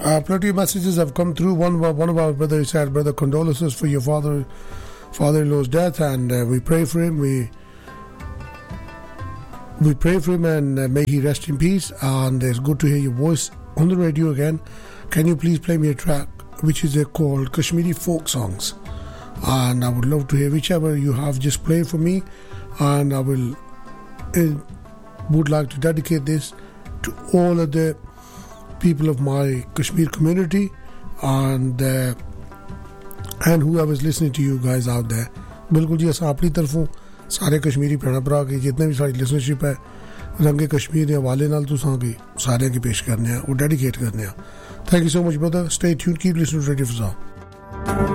Plenty of messages have come through. One of our brothers said, "Brother, condolences for your father-in-law's death, and we pray for him. We pray for him, and may he rest in peace. And it's good to hear your voice on the radio again. Can you please play me a track which is called Kashmiri folk songs? And I would love to hear whichever you have. Just play for me, and I would like to dedicate this to all of the people of my Kashmir community and whoever is listening to you guys out there. बिल्कुल जी असां अपनी तरफों सारे कश्मीरी भैन भरा के जितने भी सारी लिसनरशिप है रंगे कश्मीर के हवाले नाल तुसां की सारे की पेश करने हैं और डेडिकेट करने हैं. Thank you so much brother. Stay tuned. Keep listening to Radio Fazan.